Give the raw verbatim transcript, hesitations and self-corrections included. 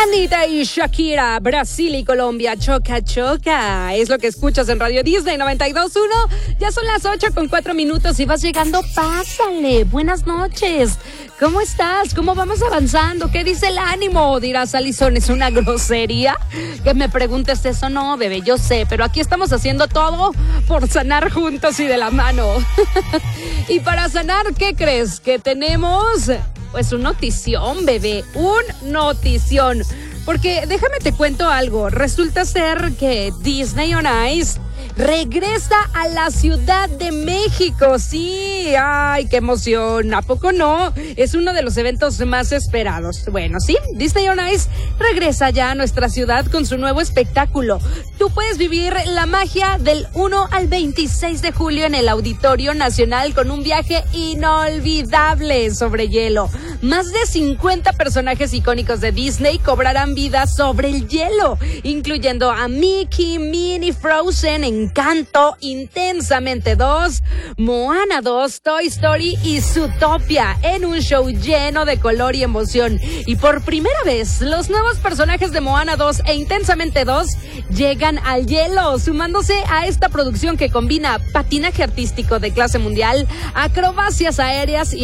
Anitta y Shakira, Brasil y Colombia, choca, choca. Es lo que escuchas en Radio Disney noventa y dos punto uno. Ya son las ocho con cuatro minutos y vas llegando. Pásale. Buenas noches. ¿Cómo estás? ¿Cómo vamos avanzando? ¿Qué dice el ánimo? Dirás, Alison, ¿es una grosería que me preguntes eso? No, bebé, yo sé, pero aquí estamos haciendo todo por sanar juntos y de la mano. Y para sanar, ¿qué crees? Que tenemos... Pues un notición, bebé, un notición. Porque déjame te cuento algo. Resulta ser que Disney on Ice regresa a la Ciudad de México. Sí, ay, qué emoción. ¿A poco no? Es uno de los eventos más esperados. Bueno, sí, Disney on Ice regresa ya a nuestra ciudad con su nuevo espectáculo. Tú puedes vivir la magia del uno al veintiséis de julio en el Auditorio Nacional con un viaje inolvidable sobre hielo. Más de cincuenta personajes icónicos de Disney cobrarán vida sobre el hielo, incluyendo a Mickey, Minnie, Frozen, Encanto, Intensamente dos, Moana dos, Toy Story y Zootopia, en un show lleno de color y emoción. Y por primera vez, los nuevos personajes de Moana dos e Intensamente dos llegan al hielo, sumándose a esta producción que combina patinaje artístico de clase mundial, acrobacias aéreas y